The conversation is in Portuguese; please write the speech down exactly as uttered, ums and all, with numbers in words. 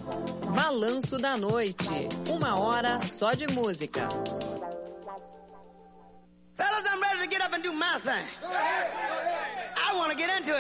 Balanço da Noite. Uma hora só de música. Fellas, I'm ready to get up and do my thing. I want to get into it.